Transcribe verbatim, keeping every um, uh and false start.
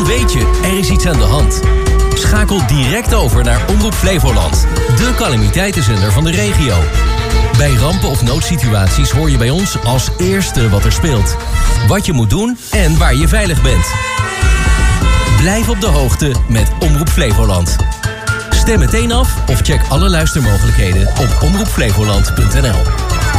weet je, er is iets aan de hand. Schakel direct over naar Omroep Flevoland, de calamiteitenzender van de regio. Bij rampen of noodsituaties hoor je bij ons als eerste wat er speelt. Wat je moet doen en waar je veilig bent. Blijf op de hoogte met Omroep Flevoland. Stem meteen af of check alle luistermogelijkheden op omroep flevoland punt n l.